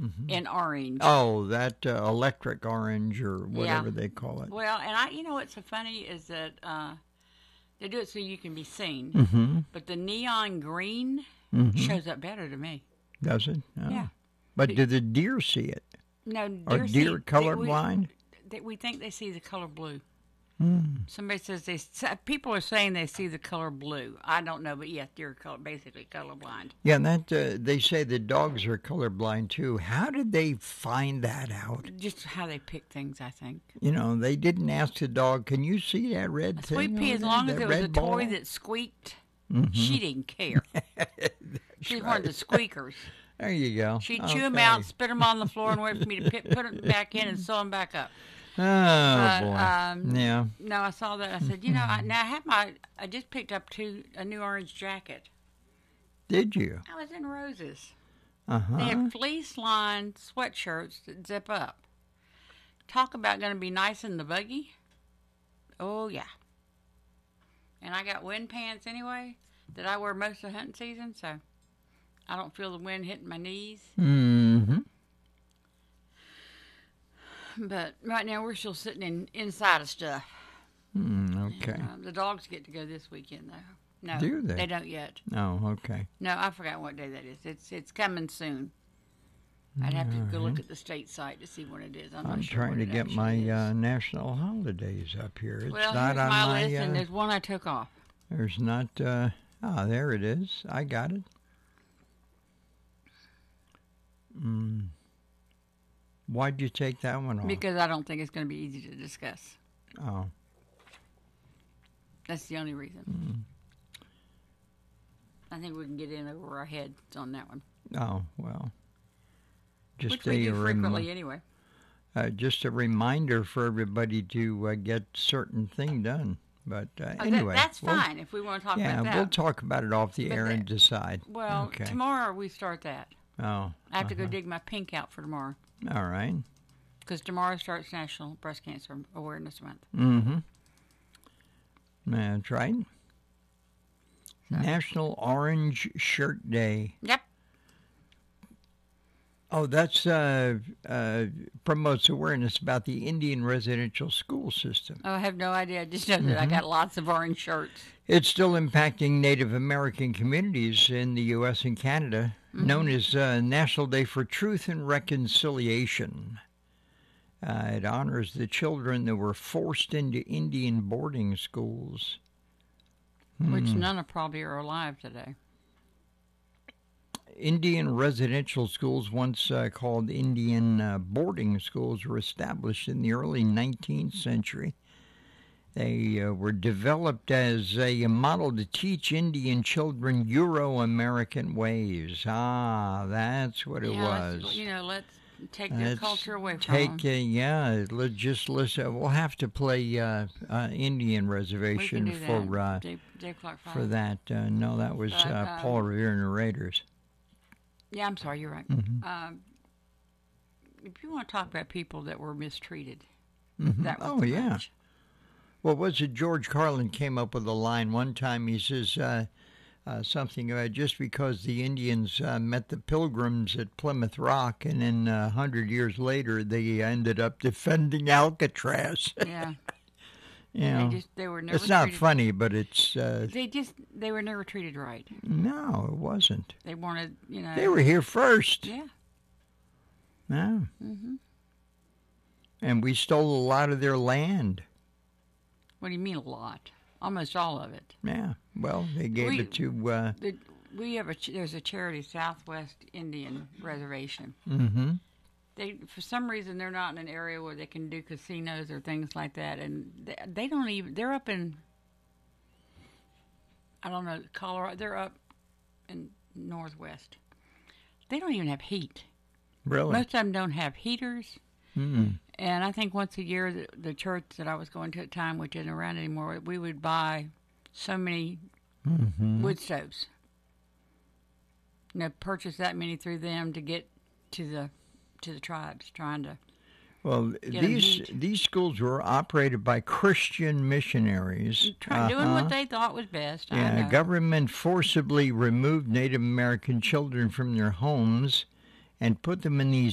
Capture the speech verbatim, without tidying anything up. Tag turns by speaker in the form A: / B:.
A: in orange.
B: Oh, that uh, electric orange or whatever
A: Yeah.
B: they call it.
A: Well, and I, you know what's so funny is that uh, they do it so you can be seen,
B: Mm-hmm.
A: but the neon green
B: Mm-hmm.
A: shows up better to me.
B: Does it? Oh.
A: Yeah.
B: But do the deer see it?
A: No,
B: Are
A: deer
B: deer
A: see,
B: colorblind?
A: They, we, they, we think they see the color blue.
B: Mm.
A: Somebody says they. People are saying they see the color blue. I don't know, but yes, deer are color, basically colorblind.
B: Yeah, and that uh, they say the dogs are colorblind too. How did they find that out?
A: Just how they pick things, I think.
B: You know, they didn't ask the dog, "Can you see that red
A: A
B: thing?"
A: sweet pea,
B: over
A: as
B: there,
A: long as
B: that
A: it was a
B: red
A: toy
B: ball?"
A: that squeaked,
B: Mhm.
A: she didn't care. She's one of the squeakers.
B: There you go.
A: She'd
B: Okay.
A: chew them out, spit them on the floor, and wait for me to put put them back in and sew them back up.
B: Oh
A: But,
B: boy.
A: um,
B: Yeah.
A: No, I saw that. I said, you know, I, now I have my. I just picked up two a new orange jacket.
B: Did you?
A: I was in Roses.
B: Uh huh.
A: They have fleece-lined sweatshirts that zip up. Talk about going to be nice in the buggy. Oh yeah. And I got wind pants anyway that I wear most of the hunting season, so I don't feel the wind hitting my knees.
B: Mm-hmm.
A: But right now we're still sitting in inside of stuff.
B: Mm, okay.
A: Uh, the dogs get to go this weekend though. No,
B: Do they?
A: They don't yet.
B: Oh, okay.
A: No, I forgot what day that is. It's it's coming soon. I'd have to go
B: All
A: look
B: right.
A: at the state site to see when it is. I'm, not
B: I'm
A: sure
B: trying
A: what
B: to
A: it
B: get
A: actually
B: my
A: is.
B: uh, national holidays up here. It's
A: well,
B: not
A: here's
B: on
A: my,
B: my.
A: list, and
B: uh,
A: there's one I took off.
B: there's not. Uh, ah, there it is. I got it. Mm. Why'd you take that one off?
A: Because I don't think it's going to be easy to discuss.
B: Oh.
A: That's the only reason.
B: Mm.
A: I think we can get in over our heads on that one.
B: Oh well. Just
A: Which we
B: a
A: do
B: remi-
A: frequently anyway.
B: uh, just a reminder for everybody to uh, get certain thing done. But uh,
A: Oh, that-
B: anyway,
A: that's
B: we'll-
A: fine if we want to talk
B: yeah,
A: about that.
B: we'll talk about it off the
A: But
B: air
A: that-
B: and decide.
A: well,
B: okay.
A: tomorrow we start that.
B: Oh.
A: I have to go
B: uh-huh.
A: dig my pink out for tomorrow.
B: All right.
A: Because tomorrow starts National Breast Cancer Awareness Month.
B: Mm-hmm. That's right.
A: So.
B: National Orange Shirt Day.
A: Yep.
B: Oh, that's uh, uh, promotes awareness about the Indian residential school system.
A: Oh, I have no idea. I just know that I
B: Mm-hmm.
A: got lots of orange shirts.
B: It's still impacting Native American communities in the U S and Canada,
A: Mm-hmm.
B: known as uh, National Day for Truth and Reconciliation. Uh, it honors the children that were forced into Indian boarding schools.
A: Which
B: Hmm.
A: none of probably are alive today.
B: Indian residential schools, once uh, called Indian uh, boarding schools, were established in the early nineteenth century. They uh, were developed as a model to teach Indian children Euro-American ways. Ah, that's what it
A: yeah, let's-
B: was.
A: You know, let's take their
B: Let's
A: culture away from
B: Take,
A: them.
B: uh, yeah, let's just listen. We'll have to play uh, uh, Indian
A: We can
B: reservation
A: do
B: for
A: that.
B: uh,
A: Dave, Dave Clark Five.
B: for that. Uh, no, that was
A: But,
B: uh,
A: um,
B: Paul Revere and the Raiders.
A: Yeah, I'm sorry, you're right.
B: Mhm.
A: Um, if you want to talk about people that were mistreated,
B: Mhm.
A: that was
B: Oh,
A: the
B: yeah.
A: bunch.
B: Well, was it George Carlin came up with a line one time? He says uh, uh, something about just because the Indians uh, met the Pilgrims at Plymouth Rock, and then a uh, hundred years later they ended up defending Alcatraz.
A: Yeah,
B: you know,
A: they just they were never.
B: it's not
A: treated,
B: funny, but it's uh,
A: They just they were never treated right.
B: no, it wasn't.
A: They wanted, you know.
B: They were here first.
A: Yeah.
B: Yeah,
A: hmm
B: and we stole a lot of their land.
A: What do you mean a lot? Almost all of it.
B: Yeah, well, they gave
A: We-
B: it to. Uh,
A: The, we have a ch- there's a charity, Southwest Indian Reservation.
B: mm-hmm.
A: They for some reason they're not in an area where they can do casinos or things like that, and they, they don't even. They're up in. I don't know, Colorado. They're up in Northwest. They don't even have heat.
B: Really?
A: Most of them don't have heaters.
B: Mm.
A: And I think once a year, the, the church that I was going to at the time, which isn't around anymore, we would buy so many
B: Mm-hmm.
A: wood stoves. You know, purchase that many through them to get to the to the tribes, trying to.
B: Well,
A: Get 'em
B: these
A: heat.
B: these schools were operated by Christian missionaries.
A: Try, Doing
B: Uh-huh.
A: what they thought was best. I
B: Yeah,
A: know.
B: government forcibly removed Native American children from their homes and put them in these